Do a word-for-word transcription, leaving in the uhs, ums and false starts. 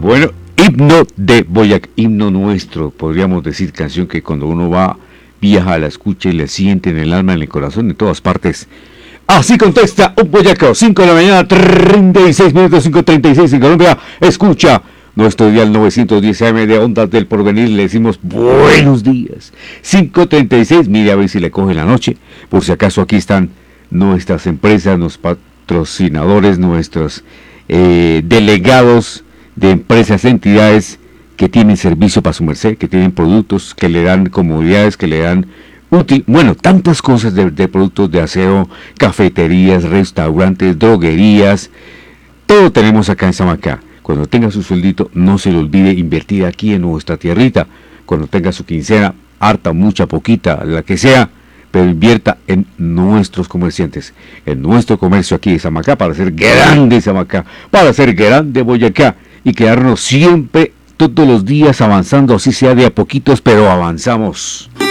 Bueno, himno de Boyacá, himno nuestro, podríamos decir, canción que cuando uno va, viaja, la escucha y la siente en el alma, en el corazón, en todas partes. Así contesta un boyaco, cinco de la mañana, treinta y seis minutos, cinco treinta y seis en Colombia. Escucha nuestro dial novecientos diez A M de Ondas del Porvenir, le decimos buenos días. cinco treinta y seis, mire a ver si le coge la noche. Por si acaso aquí están nuestras empresas, nuestros patrocinadores, nuestros eh, delegados de empresas, entidades que tienen servicio para su merced, que tienen productos, que le dan comodidades, que le dan útil, bueno, tantas cosas de, de productos de aseo, cafeterías, restaurantes, droguerías, todo tenemos acá en Samacá. Cuando tenga su sueldito, no se le olvide invertir aquí en nuestra tierrita. Cuando tenga su quincena, harta, mucha, poquita, la que sea, pero invierta en nuestros comerciantes, en nuestro comercio aquí de Samacá, para hacer grande Samacá, para hacer grande Boyacá, y quedarnos siempre, todos los días avanzando, así sea de a poquitos, pero avanzamos.